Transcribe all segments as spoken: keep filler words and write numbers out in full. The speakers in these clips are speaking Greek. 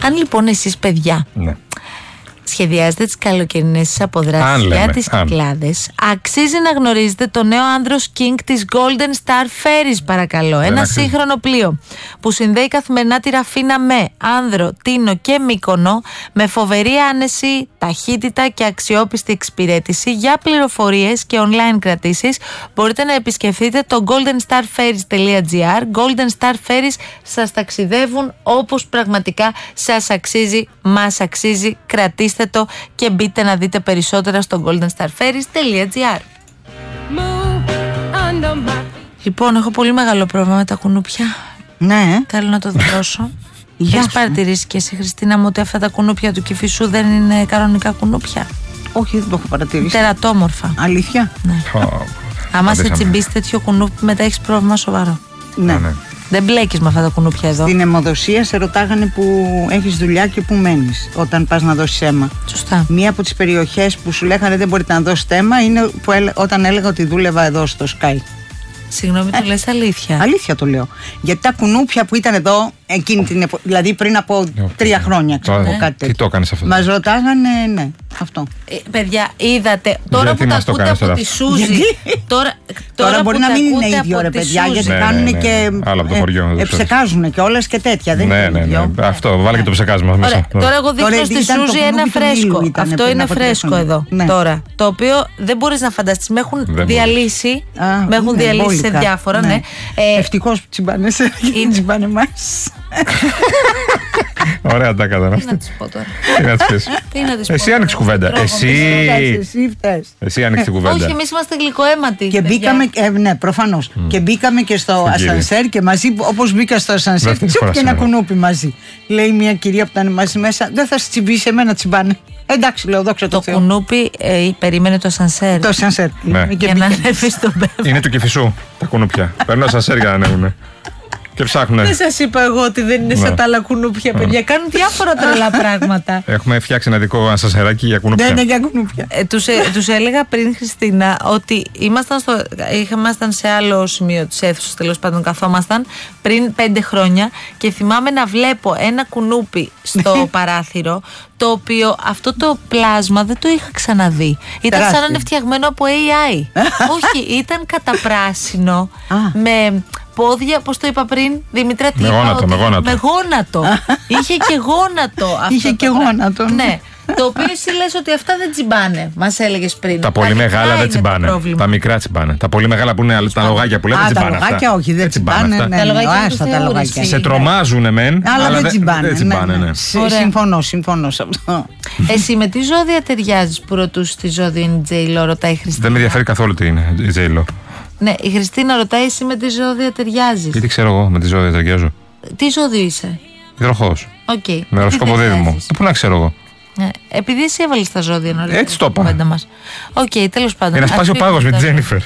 Αν λοιπόν εσείς, παιδιά, ναι. σχεδιάζετε τις καλοκαιρινές σας αποδράσεις για τις Κυκλάδες, αξίζει να γνωρίζετε το νέο άνδρος King της Golden Star Ferries, παρακαλώ. Δεν Ένα αξίζει. σύγχρονο πλοίο που συνδέει καθημερινά τη Ραφίνα με Άνδρο, Τίνο και Μύκονο, με φοβερή άνεση, ταχύτητα και αξιόπιστη εξυπηρέτηση. Για πληροφορίες και online κρατήσεις μπορείτε να επισκεφτείτε το golden star ferries τελεία gr. Golden Star Ferries σας ταξιδεύουν όπως πραγματικά σας αξίζει, μας αξίζει. Κρατήστε το και μπείτε να δείτε περισσότερα στο golden star ferries τελεία gr. Λοιπόν, έχω πολύ μεγάλο πρόβλημα με τα κουνούπια. Ναι. Θέλω να το δηλώσω. Έχεις παρατηρήσει και εσύ, Χριστίνα μου, ότι αυτά τα κουνούπια του Κηφισού δεν είναι κανονικά κουνούπια? Όχι, δεν το έχω παρατηρήσει. Τερατόμορφα. Αλήθεια? Ναι. Oh, άμα σε τσιμπήσει τέτοιο κουνούπι, μετά έχεις πρόβλημα σοβαρό. Ναι. ναι. Δεν μπλέκεις με αυτά τα κουνούπια εδώ. Στην αιμοδοσία σε ρωτάγανε που έχεις δουλειά και που μένεις όταν πας να δώσεις αίμα. Σωστά. Μία από τις περιοχές που σου λέγανε δεν μπορείτε να δώσετε αίμα είναι που έλε, όταν έλεγα ότι δούλευα εδώ στο Sky. Συγγνώμη, το λες αλήθεια? Αλήθεια το λέω. Γιατί τα κουνούπια που ήταν εδώ εκείνη την εποχή, δηλαδή πριν από τρία χρόνια, ξέρω ναι. κάτι τέτοιο. Τι το έκανες αυτό? Μας ρωτάγανε, ναι, αυτό. Ε, παιδιά, είδατε. Τώρα Γιατί που τα μας το ακούτε κάνεις από τώρα τη αυτό? Σούζη. Γιατί? Τώρα, Τώρα, τώρα μπορεί που να τα μην είναι ακούτε ίδιο, από ρε τη παιδιά, Σούζη. γιατί Ναι, κάνουν ναι, ναι. και. Άλλο από το χωριό, δεν Ε, ξέρεις. ψεκάζουν και όλες και τέτοια. Δεν Ναι, είναι ναι, ίδιο. ναι. Αυτό, βάλε και το ψεκάσμα μέσα. Ωραία, τώρα εγώ δείχνω Τώρα στη ήταν το Σούζη ένα κουνούπι του φρέσκο. Νείλου ήταν Αυτό πριν είναι από τρία φρέσκο χρόνια. εδώ. Ναι. Τώρα. Το οποίο δεν μπορείς να φανταστείς. Με έχουν Δεν διαλύσει. Α, Με έχουν είναι διαλύσει σε μπόλικα. διάφορα, Ναι. ναι. Ε, Ευτυχώς που τσιμπάνε σε γιατί τσιμπάνε εμάς. Ωραία, τα Τι να κατανάστε. της πω τώρα. Τι να της πεις? Τι να της πω Εσύ τώρα. άνοιξε κουβέντα. Τρώγομαι. Εσύ. Εσύ φταίς. Εσύ άνοιξε την κουβέντα. Όχι, εμείς είμαστε γλυκοαίματοι. Και παιδιά. μπήκαμε, ε, ναι, προφανώς. Και μπήκαμε και στο Στην κυρία. ασανσέρ και μαζί, όπως μπήκα στο ασανσέρ, Δεύτερη τσουπ φορά και ένα σήμερα. κουνούπι μαζί. Λέει μια κυρία που ήταν μαζί μέσα, δεν θα σε τσιμπήσει, εμένα τσιμπάνε. Εντάξει, λέω, δόξα τω Το Θεώ. κουνούπι ε, περίμενε το ασανσέρ. Το ασανσέρ. Ναι. Και Για να μπήκε. ανέβει στον πέφτο. Είναι του Κηφισού τα κουνούπια. Παίρνω σασέρ για να ανέβουνε. Και ψάχνουνε. Δεν σας είπα εγώ ότι δεν είναι σαν Ναι. τα άλλα κουνούπια, παιδιά. Κάνουν διάφορα τρελά πράγματα. Έχουμε φτιάξει ένα δικό σασεράκι για κουνούπια. Δεν είναι για κουνούπια. Ε, τους, ε, τους έλεγα πριν, Χριστίνα, ότι ήμασταν, στο, ήμασταν σε άλλο σημείο της αίθουσας, τέλος πάντων καθόμασταν πριν πέντε χρόνια και θυμάμαι να βλέπω ένα κουνούπι στο παράθυρο, το οποίο αυτό το πλάσμα δεν το είχα ξαναδεί. Ήταν Τεράστιο. σαν να είναι φτιαγμένο από έι άι. Όχι, ήταν καταπράσινο Α. με πόδια, πώς το είπα πριν, Δημήτρα, τι Με είπα, γόνατο, ότι- με γόνατο. με γόνατο. Είχε και γόνατο. αυτό Είχε το και πράγμα. γόνατο, ναι. Ναι. Το οποίο εσύ λες ότι αυτά δεν τσιμπάνε. Μας έλεγες πριν. Τα πολύ μικρά μεγάλα είναι δεν το τσιμπάνε. πρόβλημα. Τα μικρά τσιμπάνε. Τα πολύ μεγάλα που είναι τα λογάκια που λέτε Α, τα τσιμπάνε. αυτά. λογάκια όχι, δεν τσιμπάνε. αυτά. Ναι, Τα ναι, λογάκια είναι άστα του τα Θεού, λογάκια. εσύ. Σε τρομάζουνε μεν, Αλλά δεν τσιμπάνε. δεν τσιμπάνε, ναι. Συ- Ωραία. Συμφωνώ, συμφωνώ σε αυτό. Εσύ με τι ζώδια ταιριάζεις που ρωτούσες τι ζώδιο είναι η Τζέιλο, ρωτάει η Χριστίνα. Δεν με ενδιαφέρει καθόλου τι είναι η Τζέιλο. Ναι, η Χριστίνα ρωτάει εσύ με τι ζώδια ταιριάζεις. Γιατί ξέρω εγώ με τη ζώδια ταιριάζω. Τι ζώδιο είσαι. Υδροχός. Οκ. Με οροσκόπο δίδυμο. Πού να ξέρω εγώ. Ναι. Επειδή εσύ έβαλες τα ζώδια νωρίτερα. Έτσι το είπα. στην κουβέντα μας. Οκ, τέλος πάντων. Για να Ας σπάσει ο φύγουμε πάγος με τα τη ζώδια. Τζένιφερ.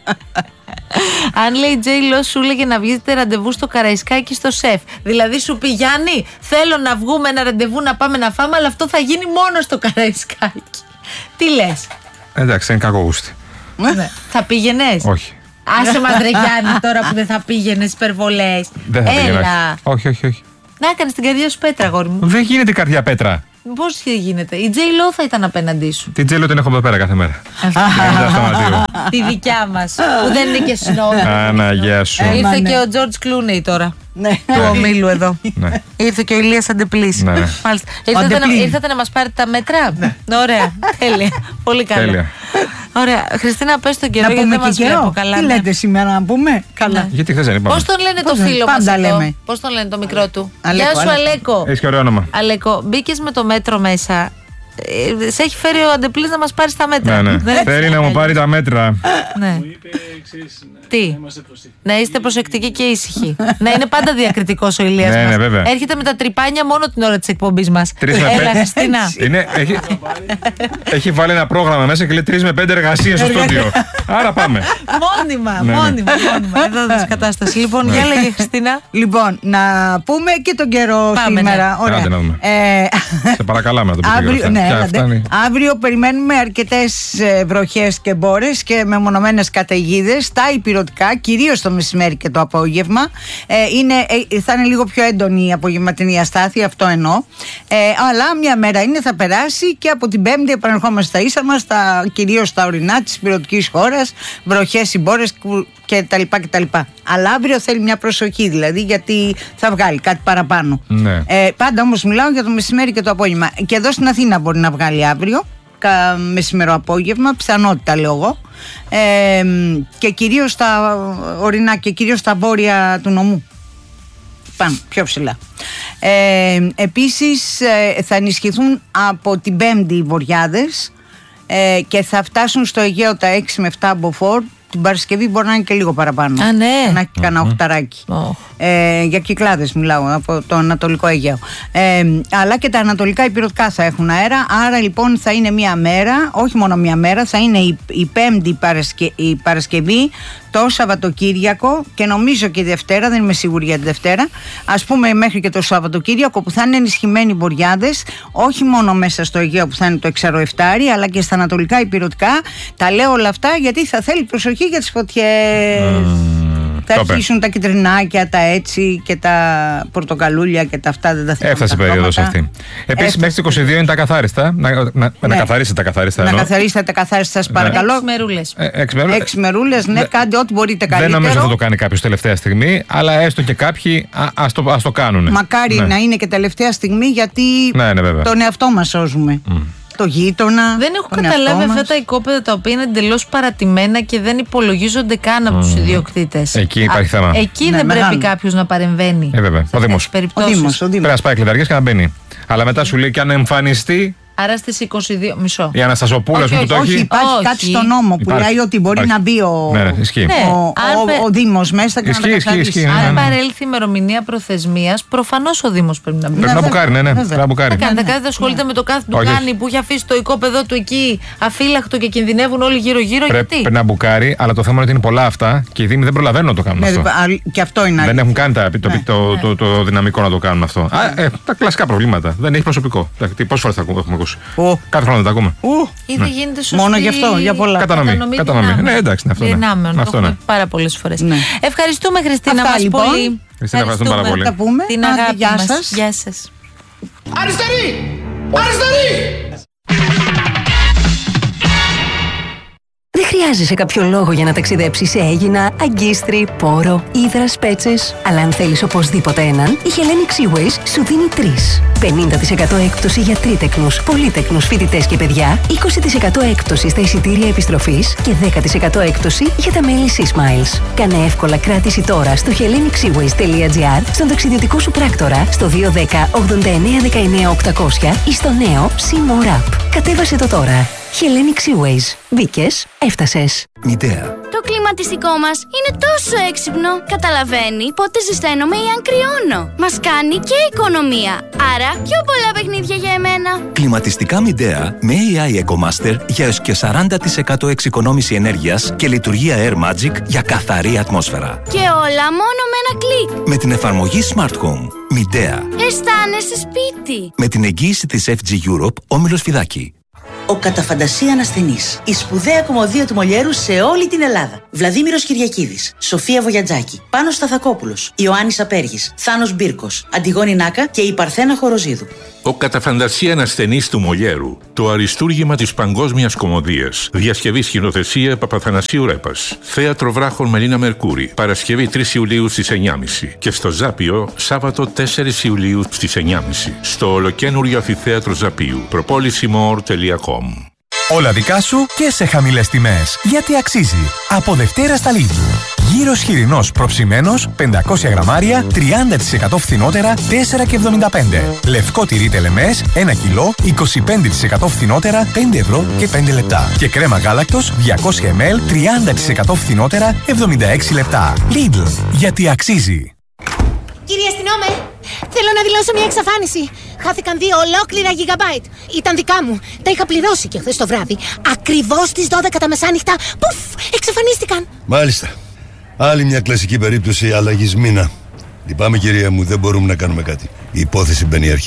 Αν λέει η Τζέιλο σου λέγε να βγείτε ραντεβού στο Καραϊσκάκι στο σεφ. Δηλαδή σου πει Γιάννη, θέλω να βγούμε ένα ραντεβού να πάμε να φάμε, αλλά αυτό θα γίνει μόνο στο Καραϊσκάκι. Τι λες? Εντάξει, είναι κακό γούστη. Ναι. Θα πήγαινες? Όχι. Άσε μας ρε Γιάννη τώρα που δεν θα πήγαινες υπερβολές. Δεν θα πήγαινα. Έλα. Όχι, όχι, όχι. Να έκανες την καρδιά σου πέτρα, αγόρι μου. Δεν γίνεται η καρδιά πέτρα. Πώς γίνεται? Η Τζέιλο θα ήταν απέναντί σου. Την Τζέιλο την έχω εδώ πέρα κάθε μέρα. Την έχω στο δωμάτιο. Τη δικιά μας, που δεν είναι και σνόβ. Αναγιά σου. Ε, Ήρθε ναι. και ο Τζορτζ Κλούνεϊ τώρα. Ναι. Του ομίλου εδώ. Ναι. Ήρθε και ο Ηλίας Αντεπλής. Ναι. Μάλιστα. Ήρθατε, Αντεπλή. να, ήρθατε να μας πάρετε τα μέτρα. Ναι. Ωραία. Τέλεια. Πολύ καλά. Τέλεια. Ωραία. Χριστίνα, πες τον καιρό Να γιατί πούμε δεν και μας καιρό. βλέπω καλά. Τι ναι. λέτε σήμερα να πούμε? Καλά. Γιατί χθες δεν είπαμε. Πώς τον λένε το Πώς φίλο δεν- μας πάντα εδώ? λέμε. Πώς τον λένε το μικρό του? Αλέκο, Γεια σου Αλέκο. Αλέκο. Έχεις και ωραίο όνομα. Αλέκο, μπήκες με το μέτρο μέσα. Ε, σε έχει φέρει ο Αντεπλής να μας πάρει τα μέτρα. Ναι, ναι. Δεν- Θέλει να μου πάρει τα μέτρα. Ναι. Μου είπε, ξέρεις, να- Τι? να είμαστε προσεκτικοί. Να είστε προσεκτικοί και ήσυχοι. Να είναι πάντα διακριτικός ο Ηλίας Ναι, μας. ναι, βέβαια. Έρχεται με τα τρυπάνια μόνο την ώρα της εκπομπής μας. Τρεις με Έλα, πέντε. Χριστίνα. Είναι, έχει, έχει βάλει ένα πρόγραμμα μέσα και λέει τρεις με πέντε εργασίες στο στούντιο. Άρα πάμε. Μόνιμα, Ναι, ναι. μόνιμα, μόνιμα. Εδώ της κατάσταση. Λοιπόν, για λέγε Χριστίνα. Λοιπόν, να πούμε και τον καιρό Πάμε, σήμερα. ναι. Ωραία. Άντε να δούμε. Ε, Σε παρακαλάμε να το πεις. αύριο, γρήγορα. ναι, πια φτάνει. Αύριο περιμένουμε αρκετές βροχές και μπόρες και μεμονωμένες καταιγίδες στα ηπειρωτικά, κυρίως το μεσημέρι και το απόγευμα. Ε, είναι, ε, θα είναι λίγο πιο έντονη η απογευματινή αστάθεια, αυτό εννοώ. Ε, αλλά μια μέρα είναι, θα περάσει και από την Πέμπτη επανερχόμαστε στα ίσα μας, κυρίως στα ορεινά της ηπειρωτικής χώρας, βροχές, συμπόρες κτλ. Αλλά αύριο θέλει μια προσοχή, δηλαδή, γιατί θα βγάλει κάτι παραπάνω. Ναι. Ε, πάντα όμως μιλάω για το μεσημέρι και το απόγευμα. Και εδώ στην Αθήνα μπορεί να βγάλει αύριο, μεσημερό απόγευμα, πιθανότητα λέω εγώ. Ε, και κυρίως στα ορεινά και κυρίως στα βόρεια του νομού. Πάνω, πιο ψηλά. Ε, επίσης ε, θα ενισχυθούν από την Πέμπτη οι βοριάδες ε, και θα φτάσουν στο Αιγαίο τα έξι με επτά μποφόρ. Την Παρασκευή μπορεί να είναι και λίγο παραπάνω. Α, ναι. Να έχει κανένα mm-hmm. οχταράκι. Oh. Ε, για Κυκλάδες μιλάω, από το Ανατολικό Αιγαίο. Ε, αλλά και τα ανατολικά ηπειρωτικά θα έχουν αέρα. Άρα λοιπόν θα είναι μία μέρα, όχι μόνο μία μέρα, θα είναι η, η Πέμπτη, η, Παρασκε, η Παρασκευή, το Σαββατοκύριακο και νομίζω και η Δευτέρα, δεν είμαι σίγουρη για τη Δευτέρα. Ας πούμε μέχρι και το Σαββατοκύριακο που θα είναι ενισχυμένοι βοριάδες, όχι μόνο μέσα στο Αιγαίο που θα είναι το εξαροεφτάρι, αλλά και στα ανατολικά ηπειρωτικά. Τα λέω όλα αυτά γιατί θα θέλει προσοχή για τις φωτιές. Mm. Θα αρχίσουν τα κυτρινάκια, τα έτσι και τα πορτοκαλούλια και τα αυτά, δεν τα θυμάμαι. Έφτασε η περίοδος αυτή. Επίσης μέχρι τις είκοσι δύο είναι τα καθάριστα. Να, να, ναι. να καθαρίσετε τα καθάριστα. Να καθαρίσετε τα καθάριστα, σας παρακαλώ. Έξι μερούλες. Ε, έξι μερούλες. Έξι μερούλες, ναι, κάντε ό,τι μπορείτε καλύτερο. Δεν νομίζω θα το κάνει κάποιος τελευταία στιγμή, αλλά έστω και κάποιοι α, ας, το, ας το κάνουν. Μακάρι ναι. να είναι και τελευταία στιγμή, γιατί ναι, ναι, τον εαυτό μας σώζουμε. Mm. Το γείτονα. Δεν έχω καταλάβει αυτά τα οικόπεδα τα οποία είναι εντελώς παρατημένα και δεν υπολογίζονται καν από mm. τους ιδιοκτήτες. Εκεί υπάρχει θέμα. Εκεί ναι, δεν μεγάλο. πρέπει κάποιος να παρεμβαίνει. Ε, βέβαια. Ο Δήμος. Πρέπει να σπάει κλειδαριές και να μπαίνει. Αλλά μετά σου λέει και αν εμφανιστεί. Άρα στις είκοσι δύο, μισό. Η Αναστασοπούλα που το έχει. Όχι, υπάρχει όχι. κάτι στο νόμο που υπάρχει. λέει ότι μπορεί υπάρχει. να μπει ο, ναι, ναι, ναι, ο, ο, ο Δήμος μέσα και ισχύει, να τα καθαρίσει. Αν ναι, ναι. παρέλθει η ημερομηνία προθεσμίας, προφανώς ο Δήμος πρέπει να μπει. Πρέπει να μπουκάρει, ναι, ναι. Πρέπει να μπουκάρει. Θα κάνετε κάτι, ασχολείται με το κάθε του κάνει που έχει αφήσει το οικόπεδο του εκεί αφύλακτο και κινδυνεύουν όλοι γύρω-γύρω. Πρέπει να μπουκάρει, αλλά το θέμα είναι ότι είναι πολλά αυτά και οι Δήμοι δεν προλαβαίνουν να το κάνουν αυτό. Και αυτό είναι. Δεν έχουν καν το δυναμικό να το κάνουν αυτό. Τα κλασικά προβλήματα. Δεν έχει προσωπικό. Πόσες φορές θα έχουμε ακούσει. Κάθε χρόνο δεν τα ακούμε. Ή δεν γίνεται σωστή. Μόνο γι' αυτό, για πολλά. Κατανομή. Κατανομή, κατανομή. Ναι, εντάξει, είναι αυτό. Ναι. Δυνάμεων, αυτό ναι. πάρα πολλές φορές. Ναι. Ευχαριστούμε, Χριστίνα μας λοιπόν. πολύ. Χριστίνα, ευχαριστούμε πάρα πολύ. Θα πούμε. Την αγάπη γεια μας. Σας. Γεια σας. Αριστερή! Αριστερή! Δεν χρειάζεσαι κάποιο λόγο για να ταξιδέψεις σε Αίγινα, Αγκίστρι, Πόρο, Ύδρα, Σπέτσες. Αλλά αν θέλεις οπωσδήποτε έναν, η Hellenic Seaways σου δίνει τρεις. πενήντα τοις εκατό έκπτωση για τρίτεκνους, πολύτεκνους φοιτητές και παιδιά, είκοσι τοις εκατό έκπτωση στα εισιτήρια επιστροφής και δέκα τοις εκατό έκπτωση για τα μέλη Sea Smiles. Κάνε εύκολα κράτηση τώρα στο hellenic seaways τελεία gr, στον ταξιδιωτικό σου πράκτορα, στο δύο ένα μηδέν ογδόντα εννέα δεκαεννέα οκτακόσια ή στο νέο Sea More App. Κατέβασε το τώρα. Hellenic Seaways. Μπήκες, έφτασες. Μητέα. Το κλιματιστικό μας είναι τόσο έξυπνο. Καταλαβαίνει πότε ζεσταίνομαι ή αν κρυώνω. Μας κάνει και οικονομία. Άρα πιο πολλά παιχνίδια για εμένα. Κλιματιστικά Μητέα με έι άι EcoMaster για έως και σαράντα τοις εκατό εξοικονόμηση ενέργειας και λειτουργία Air Magic για καθαρή ατμόσφαιρα. Και όλα μόνο με ένα κλικ. Με την εφαρμογή Smart Home. Μητέα. Αισθάνεσαι σπίτι. Με την εγγύηση της εφ τζι Europe, Όμιλος Φιδάκη. Ο κατά φαντασία ανασθενής. Η σπουδαία κομμωδία του Μολιέρου σε όλη την Ελλάδα. Βλαδίμηρος Κυριακίδης, Σοφία Βογιατζάκη, Πάνος Σταθακόπουλος, Ιωάννης Απέργης, Θάνος Μπύρκος, Αντιγόνη Νάκα και η Παρθένα Χοροζίδου. Ο κατά φαντασία ανασθενής του Μολιέρου. Το αριστούργημα της παγκόσμιας κομμωδίας. Διασκευή σκηνοθεσία Παπαθανασίου Ρέπας. Θέατρο Βράχων Μελίνα Μερκούρη. Παρασκευή τρεις Ιουλίου στις εννιά και μισή. Και στο Ζάπιο Σάββατο τέσσερις Ιουλίου στις εννιά και μισή. Στο ολοκένουργιο αμφιθέατρο Ζαπίου. προπόληση more τελεία com. Όλα δικά σου και σε χαμηλές τιμές. Γιατί αξίζει. Από Δευτέρα στα Lidl. Γύρος χοιρινός προψημένος πεντακόσια γραμμάρια τριάντα τοις εκατό φθηνότερα τέσσερα και εβδομήντα πέντε. Λευκό τυρί τελεμές ένα κιλό είκοσι πέντε τοις εκατό φθηνότερα πέντε ευρώ και πέντε λεπτά. Και κρέμα γάλακτος διακόσια μιλιλίτρα τριάντα τοις εκατό φθηνότερα εβδομήντα έξι λεπτά. Lidl. Γιατί αξίζει. Κύριε αστυνόμε, θέλω να δηλώσω μια εξαφάνιση. Χάθηκαν δύο ολόκληρα gigabyte. Ήταν δικά μου. Τα είχα πληρώσει και χθες το βράδυ. Ακριβώς στις δώδεκα τα μεσάνυχτα. Πουφ! Εξαφανίστηκαν. Μάλιστα. Άλλη μια κλασική περίπτωση αλλαγής μήνα. Λυπάμαι κυρία μου, δεν μπορούμε να κάνουμε κάτι. Η υπόθεση μπαίνει αρχείο.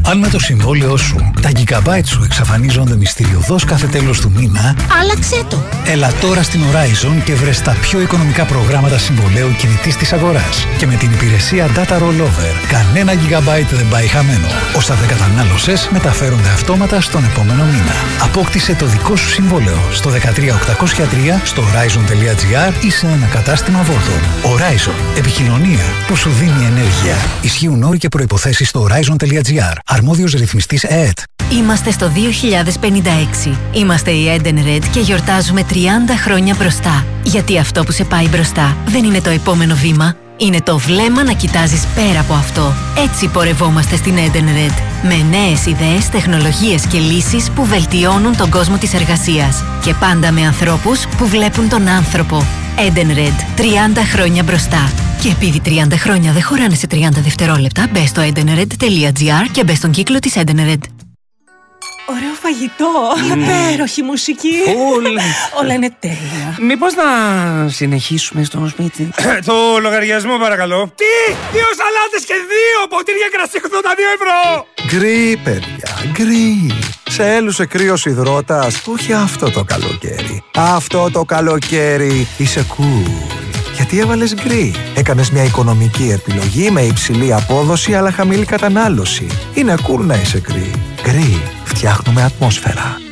Αν με το συμβόλαιό σου τα gigabyte σου εξαφανίζονται μυστηριωδώς κάθε τέλος του μήνα, άλλαξέ το. Έλα τώρα στην Horizon και βρες τα πιο οικονομικά προγράμματα συμβολέου κινητής της αγοράς. Και με την υπηρεσία Data Rollover, κανένα gigabyte δεν πάει χαμένο. Όσα δεν κατανάλωσες μεταφέρονται αυτόματα στον επόμενο μήνα. Απόκτησε το δικό σου συμβόλαιο στο δεκατρία οκτακόσια τρία, στο horizon.gr ή σε ένα κατάστημα Vodafone. Horizon. Επικοινωνία που σου δίνει ενέργεια. Ισχύουν όροι και προϋποθέσεις στο horizon.gr. Αρμόδιος ρυθμιστής ΕΕΤ. Είμαστε στο δύο χιλιάδες πενήντα έξι. Είμαστε η Edenred και γιορτάζουμε τριάντα χρόνια μπροστά. Γιατί αυτό που σε πάει μπροστά δεν είναι το επόμενο βήμα. Είναι το βλέμμα να κοιτάζεις πέρα από αυτό. Έτσι πορευόμαστε στην Edenred. Με νέες ιδέες, τεχνολογίες και λύσεις που βελτιώνουν τον κόσμο της εργασίας. Και πάντα με ανθρώπους που βλέπουν τον άνθρωπο. Edenred. τριάντα χρόνια μπροστά. Και επειδή τριάντα χρόνια δεν χωράνε σε τριάντα δευτερόλεπτα, μπες στο edenred.gr και μπες στον κύκλο της Edenred. Ωραίο φαγητό, υπέροχη μουσική. Όλα είναι τέλεια. Μήπως να συνεχίσουμε στο σπίτι? Το λογαριασμό παρακαλώ. Τι! Δύο σαλάτες και δύο ποτήρια κρασί ογδόντα δύο ευρώ! Γκρι, παιδιά, γκρι. Σε έλουσε κρύος υδρότας, όχι αυτό το καλοκαίρι. Αυτό το καλοκαίρι είσαι cool. Γιατί έβαλες γκρι. Έκανες μια οικονομική επιλογή με υψηλή απόδοση αλλά χαμηλή κατανάλωση. Είναι cool να είσαι γκρι. Γκρι. Φτιάχνουμε ατμόσφαιρα.